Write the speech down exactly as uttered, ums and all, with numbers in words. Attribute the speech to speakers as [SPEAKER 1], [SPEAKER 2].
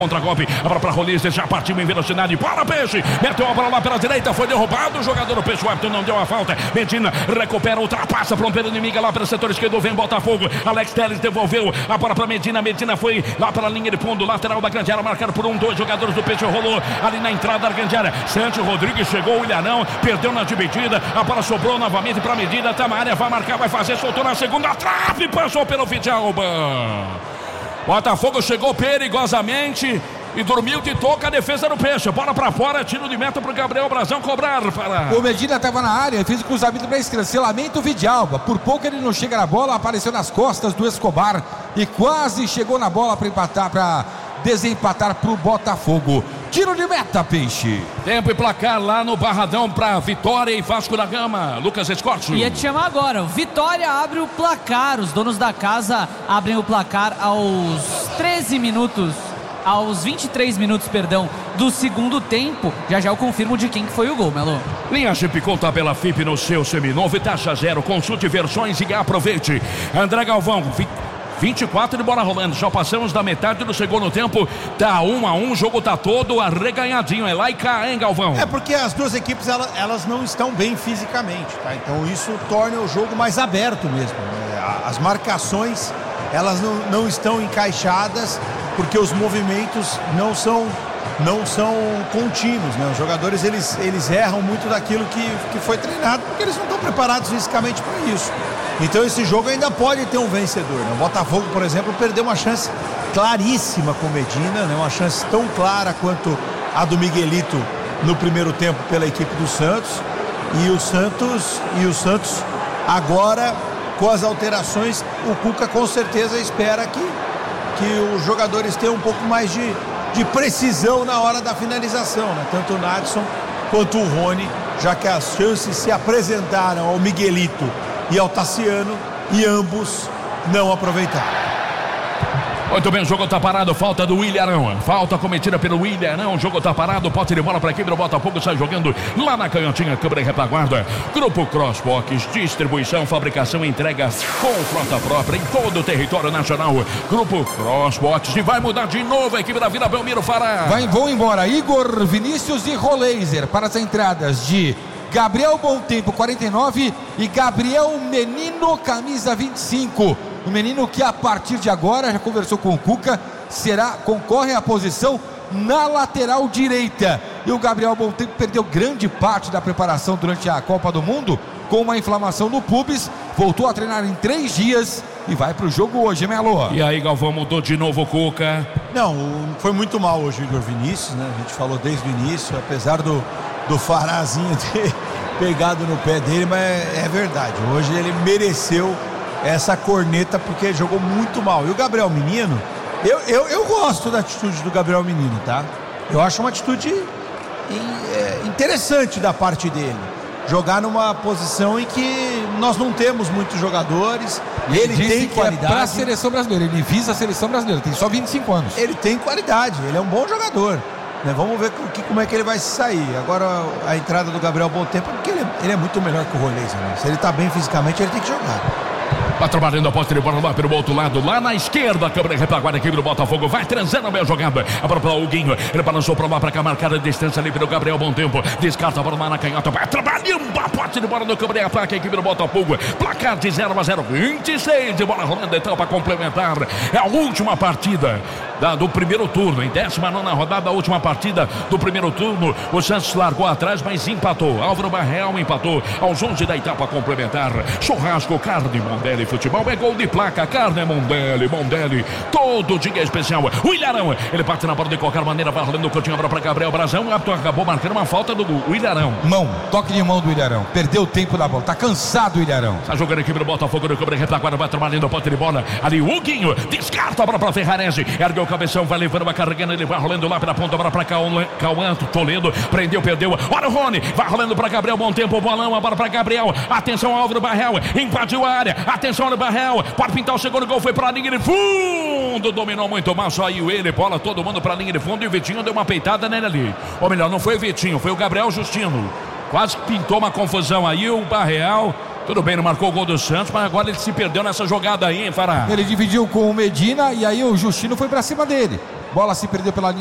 [SPEAKER 1] Contra-golpe, a bola para Rolista, já partiu em velocidade, para Peixe, meteu a bola lá pela direita, foi derrubado, o jogador do Peixe, o árbitro não deu a falta, Medina recupera, ultrapassa, fronteira inimiga lá pelo setor esquerdo, vem Botafogo, Alex Telles devolveu a bola para Medina, Medina foi lá pela linha de fundo, lateral da grande área, marcado por um, dois jogadores do Peixe, rolou ali na entrada da grande área, Santos Rodrigues chegou, o Ilharão, perdeu na dividida, a bola sobrou novamente para Medina, tá na área, vai marcar, vai fazer, soltou na segunda trave, passou pelo Vidalba. Botafogo chegou perigosamente e dormiu de toca a defesa do Peixe. Bola pra fora, tiro de meta pro Gabriel Brazão cobrar. Para...
[SPEAKER 2] O Medina estava na área, fez o cruzamento pra esquerda. Selamento o Vidalba. Por pouco ele não chega na bola, apareceu nas costas do Escobar e quase chegou na bola para empatar, para desempatar pro Botafogo. Tiro de meta, Peixe.
[SPEAKER 1] Tempo e placar lá no Barradão para Vitória e Vasco da Gama. Lucas Escorte.
[SPEAKER 3] Ia te chamar agora. Vitória abre o placar. Os donos da casa abrem o placar aos treze minutos. Aos vinte e três minutos, perdão, do segundo tempo. Já já eu confirmo de quem que foi o gol, Melo.
[SPEAKER 1] Linha Chipicol, tabela F I P no seu seminovo, taxa zero. Consulte versões e aproveite. André Galvão, vinte e quatro de bola rolando, já passamos da metade do segundo tempo, tá um a um, o jogo tá todo arreganhadinho, é lá e cá, hein, Galvão?
[SPEAKER 4] É porque as duas equipes, elas, elas não estão bem fisicamente, tá? Então isso torna o jogo mais aberto mesmo, né? As marcações, elas não, não estão encaixadas, porque os movimentos não são, não são contínuos, né? Os jogadores, eles, eles erram muito daquilo que, que foi treinado, porque eles não estão preparados fisicamente para isso. Então esse jogo ainda pode ter um vencedor, né? O Botafogo, por exemplo, perdeu uma chance claríssima com Medina, né? Uma chance tão clara quanto a do Miguelito no primeiro tempo pela equipe do Santos. E o Santos, e o Santos agora, com as alterações, o Cuca com certeza espera que, que os jogadores tenham um pouco mais de, de precisão na hora da finalização, né? Tanto o Nadson quanto o Rony, já que as chances se apresentaram ao Miguelito e ao Tassiano, e ambos não aproveitaram.
[SPEAKER 1] Muito bem, o jogo tá parado, falta do Ilharão, falta cometida pelo Ilharão, o jogo tá parado, pote de bola para quem o Botafogo sai jogando lá na canhotinha, câmera e retaguarda. Grupo Crossbox, distribuição, fabricação e entrega com frota própria em todo o território nacional. Grupo Crossbox, e vai mudar de novo a equipe da Vila Belmiro Fará.
[SPEAKER 2] Vai, vão embora Igor Vinícius e Roleiser para as entradas de Gabriel Bom Tempo, quarenta e nove, e Gabriel Menino, camisa vinte e cinco. O menino que a partir de agora já conversou com o Cuca, será, concorre à posição na lateral direita. E o Gabriel Bom Tempo perdeu grande parte da preparação durante a Copa do Mundo com uma inflamação no pubis, voltou a treinar em três dias e vai para o jogo hoje, Melo.
[SPEAKER 1] E aí, Galvão, mudou de novo o Cuca?
[SPEAKER 4] Não, foi muito mal hoje o Igor Vinícius, né? A gente falou desde o início, apesar do, do Farazinho ter pegado no pé dele, mas é, é verdade, hoje ele mereceu essa corneta porque ele jogou muito mal. E o Gabriel Menino, eu, eu, eu gosto da atitude do Gabriel Menino, tá? Eu acho uma atitude é, interessante da parte dele. Jogar numa posição em que nós não temos muitos jogadores. Ele, ele tem qualidade.
[SPEAKER 2] É para a seleção brasileira, ele visa a seleção brasileira, tem só vinte e cinco anos.
[SPEAKER 4] Ele tem qualidade, ele é um bom jogador, né? Vamos ver que, como é que ele vai sair. Agora a entrada do Gabriel Bom Tempo, porque ele é, ele é muito melhor que o Roleza, né? Se ele tá bem fisicamente, ele tem que jogar.
[SPEAKER 1] Vai trabalhando a posse de bola lá pelo outro lado, lá na esquerda, a câmera retaguarda aqui do Botafogo, vai transando a bela jogada, a bola para o Huguinho, ele balançou para lá, para cá, marcada a distância ali pelo Gabriel Bom Tempo, descarta a bola lá na canhota, vai trabalhando a posse de bola do câmera e ataque aqui do Botafogo, placar de zero a zero, vinte e seis de bola rolando, então para complementar, é a última partida da, do primeiro turno, em décima nona rodada, a última partida do primeiro turno, o Santos largou atrás, mas empatou, Álvaro Barreal empatou, aos onze da etapa complementar, churrasco, carne, Mondelli, futebol é gol de placa, carne Mondelli, Mondelli, todo dia especial. O Ilharão, ele parte na bola de qualquer maneira, vai rolando o cantinho para Gabriel Brazão, o árbitro acabou marcando uma falta do, do Ilharão.
[SPEAKER 2] Mão, toque de mão do Ilharão, perdeu o tempo da bola, tá cansado o Ilharão.
[SPEAKER 1] Tá jogando aqui no Botafogo, no câmera retaguarda, vai trabalhando a ponta de bola, ali o Huguinho, descarta a bola para Ferrarese, ergueu o cabeção, vai levando, vai carregando, ele vai rolando lá pela ponta, bola para Cauã Toledo, prendeu, perdeu, olha o Rony, vai rolando para Gabriel Bom Tempo, o bolão, a bola para Gabriel, atenção Álvaro Barreal, invadiu a área, atenção no Barreal, pode pintar o segundo gol, foi para a linha de fundo, dominou muito mal, saiu ele, bola todo mundo para a linha de fundo e o Vitinho deu uma peitada nele ali, ou melhor, não foi o Vitinho, foi o Gabriel Justino, quase pintou uma confusão aí, o Barreal, tudo bem, não marcou o gol do Santos, mas agora ele se perdeu nessa jogada aí, hein, Fará?
[SPEAKER 2] Ele dividiu com o Medina e aí o Justino foi para cima dele. Bola se perdeu pela linha